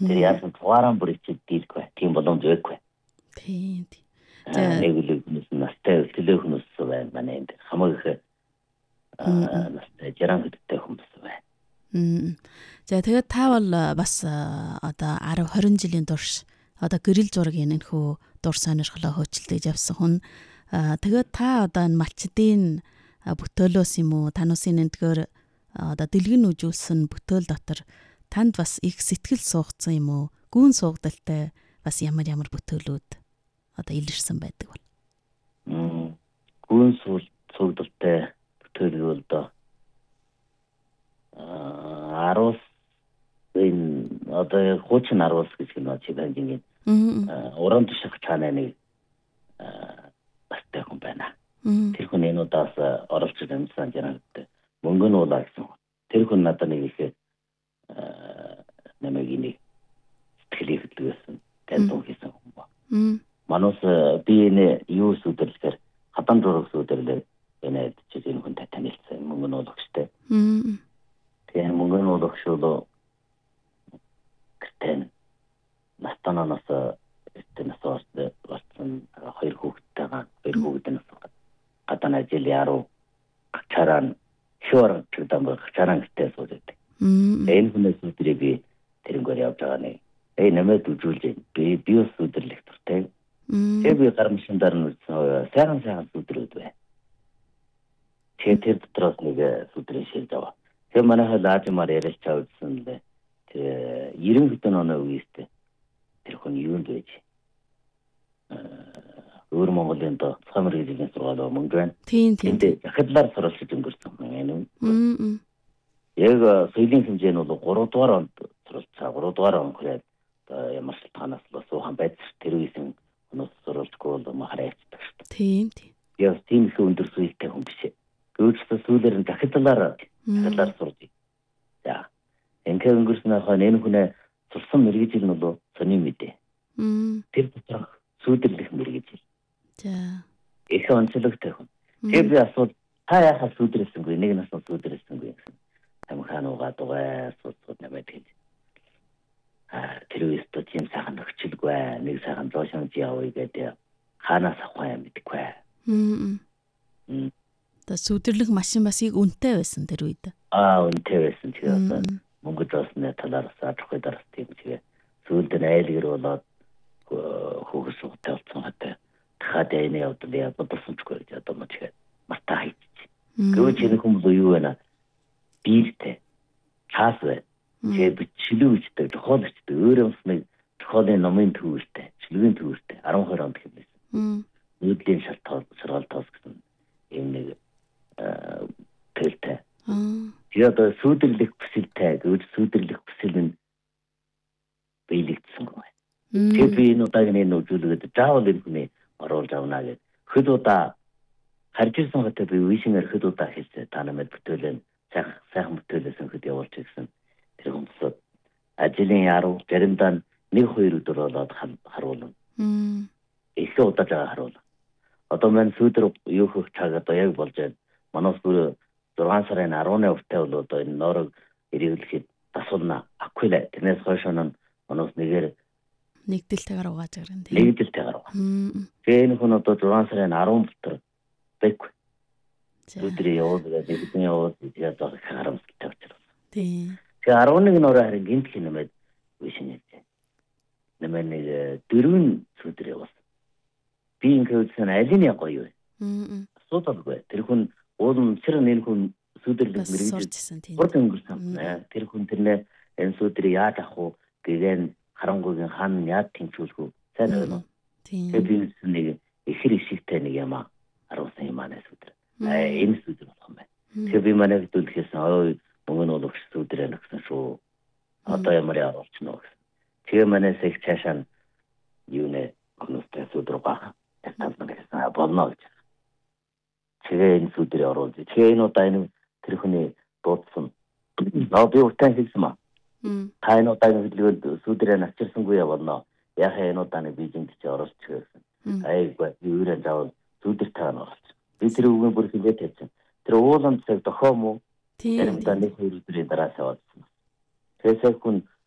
Тэр яасан тугаараа бүр ичээд дийлгүй. Тийм боломж байхгүй. Тийм. Нэг л настай өлтөлөө хүмүүс байна. Манай энэ хамаг их настай жаран хөдөлтэй хүмүүс байна. За тэгээд та бол бас одоо 10 20 жилийн турш одоо гэрэл зургийн энэхүү дур сонирхлоо хөөцөлдөж явсан хүн. Тэгээд та одоо энэ малчдын бүтөөлөөс юм уу тануусын нэгдгээр одоо дэлгэн үжүүлсэн бүтээл дотор танд бас их сэтгэл суугцсан юм уу? Гүн суугдaltaй бас ямар бүтээлүүд одоо илэрсэн байдаг бол. Гүн суугдaltaй бүтээл бол доо аруус энэ одоо хуучин аруус гэж нэг чиглэлийн уран тушаах цаанаа нэг бастай хүн байна. Тэр хүн энэ удаас оруулж ирсэн жанагт мөнгө нь уулаа гэсэн. Тэр хүн надад нэг их намайг нэг сэтгэлийг хөдөлгөөсөн тайлбар хийсэн хүн ба. Манус би энэ юу сүдэрлэхээр хатан зураг сүдэрлээ энэ чинь хүн танилцсан мөнгө нь уулахштай. Тэгээ мөнгө нь уулахшуулаа гэртэн настананаас эстэнээс орсон хоёр хүүхдтэй гадаа ажил яруу чаран шууран чудамбар чаран гэдэг зүйлээ. Энэ хүнээс үдрээ би тэрнгээр явж байгаа нэ. Намайг үжүүлж би биос үдэрлэх туртай. Тэгээ би гарамшиндар нь сайхан үдрүүд бай. Тэр дотроос нэг үдрээ шилж аваа. Тэгээ манайхаа лаажмаар яриач чавдсан лээ. Тэр 90 оны үеэстэй тэр хүн юунд байж өөр Монголын цамар хэлний сургаалаа мөнгө байна. Тийм. Дахидлаар суралцж өнгөрсөн юм. Яг соёлын хэмжээ нь бол 3 дугаар онд суралцсан. 3 дугаар он хүрээд ямар шалтгаанаас л суухан байц тэр үеийн хүмүүс суралцгүй бол махараа явчихдаг шүү дээ. Тийм. Яг тийм их өндөр сүйлтэй хүн биш. Өөрөөсөө сүүлээр нь дахидлаар сурж. За. Ингээд өнгөрсөн ахаа энэ хүнээ сурсан мэрэгжил нь бол сони мэдээ. Тэр дотор сүдэрлэх мэрэгжил. За. Их онцлогтой хүн. Тэр би асууд та яхаа сүдрэлсэнгүй нэг нас сүдрэлсэнгүй гэсэн. Амхаануугаа дугаа сууд намайг хэлж. Тэр үстэ тийм сайхан өгчлгүй нэг сайхан зоошонж явъя гэдэг хаанаас авах юм гэдэггүй. Та сүдэрлэх машин бас их үнэтэй байсан тэр үед. Үнэтэй байсан тэгээд мөнгө доосны талаараас авахгүй дараас тийм тэгээд сүүлд нь айлгэр болоод хөөс утaalсан хатаа хаад энэ явдлаа бодсончгүй гэж одоо мөчгээд мартаа хийчих. Гэвч энэ хүмүүс юу вэ? Бииртэй. Цаас вэ? Тэгээд чилүүчтэй, зохиолчтой, өөрөө нэг зохиолын номын төвөртэй, чилүүгийн төвөртэй 12 онд хэлсэн. Нүүдлийн сургаал тоос гэсэн юм нэг төлтэй. Тэгээд сүдэрлэх хүсэлтэй, гэвч сүдэрлэх хүсэл нь биелэгдсэн гоо. Тэгээд би энэ удаагийн энэ үзүүлгээд заавал энэ хүний оруулж авна гэж хэд удаа харж ирсэн хөтэ би вишингээр хэд удаа хэлсэн. Та намайг бүтээлэн сайхан бүтээлсэн хэд явуулж ирсэн. Тэр хүмүүс ажлын яруу заримдаа 1-2 өдөр болоод харуулна. Их удаа жаа харуулна. Одоо мань сүдэр юу хөх цаг одоо яг болж байна. Манайс бүр 6 сарын 10-ны уртаа бол одоо энэ норог ирүүлэхэд тасуулна. Аквила тэрнээс хойш нь манайс нэгээр нэгдэлтэйгээр угааж гарна. Нэгдэлтэйгээр угаа. Тэгээ энэ хүн одоо 6 сарын 10 дотор бэк. Өдрөө яваад нэгдэн яваад тэгээд харамсалтай учраас. Тийм. Тэгээ 11 нороо харин гинт хинэмэд вишинэж. Нэмээ нэг 4 сүдэр явуулсан. Би ингээдсэн алины гоё вэ? Асуудалгүй. Тэр хүн уулын цэр энэ хүн сүдэрлэг мэрэгжил. Гурд өнгөрсөн. Тэр хүн тэрнээ энэ сүдрийг яаж авах вэ гэгээр харангуйгийн хаан яаж тэнцүүлэх вэ? Сайн байна уу? Тэгээд би нэг ихэр ишигтэй нэг юм харуулсан юм аа сүдэр. Энэ сүдэр болох юм байна. Тэгээд би манайг дүүлэхээс ой мөнгө нь олох сүдэр байна гэсэн шүү. Одоо ямар явуулчихна вэ? Тэгээ манайс их цаашаа юу нэ хүмүүстэй сүдэр баах. Тэсэлсэн болно гэж. Тэгээ энэ сүдэр оруулж. Тэгээ энэ удаа энэ тэр хүний дуудсан. Наа би утаа хэлсэн маа. Та энэ удаагийн хөдөлгөөнд сүдэрээ навчирсангүй явуулно. Яхаа энэ удаа нэг Бээжинд чи оруулж гэсэн. Айгүй юураа заавал сүдэр таана оруулж. Би тэр үгийн бүр хэлээд тавьсан. Тэр ууланд цаг дохоо мó. Тэр удаа нэг 2 өдрийн дараа савадсан. Тэгээс хүн